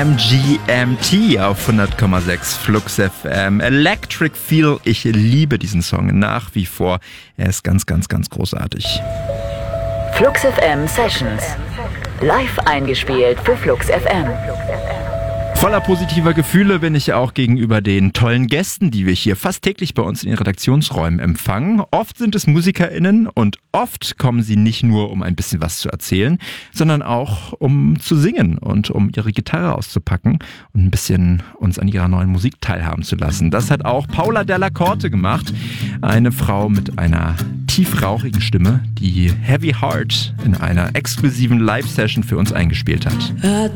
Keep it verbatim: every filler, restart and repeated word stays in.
M G M T auf hundert Komma sechs Flux F M. Electric Feel, ich liebe diesen Song nach wie vor. Er ist ganz, ganz, ganz großartig. Flux F M Sessions. Live eingespielt für Flux F M. Voller positiver Gefühle bin ich auch gegenüber den tollen Gästen, die wir hier fast täglich bei uns in den Redaktionsräumen empfangen. Oft sind es MusikerInnen und oft kommen sie nicht nur, um ein bisschen was zu erzählen, sondern auch, um zu singen und um ihre Gitarre auszupacken und ein bisschen uns an ihrer neuen Musik teilhaben zu lassen. Das hat auch Paula Della Corte gemacht. Eine Frau mit einer tiefrauchigen Stimme, die Heavy Heart in einer exklusiven Live-Session für uns eingespielt hat.